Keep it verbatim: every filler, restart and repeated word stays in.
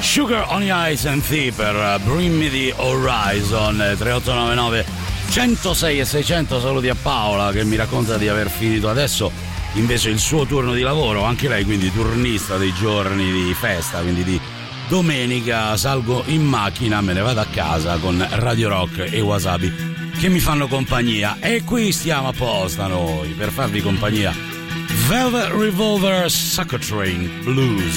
Sugar on Ice and Tea per Bring Me the Horizon. Tre otto nove nove centosei e seicento. Saluti a Paola che mi racconta di aver finito adesso invece il suo turno di lavoro, anche lei quindi turnista dei giorni di festa, quindi di domenica. Salgo in macchina, me ne vado a casa con Radio Rock e Wasabi che mi fanno compagnia, e qui stiamo apposta noi per farvi compagnia. Velvet Revolver Sucker Train Blues.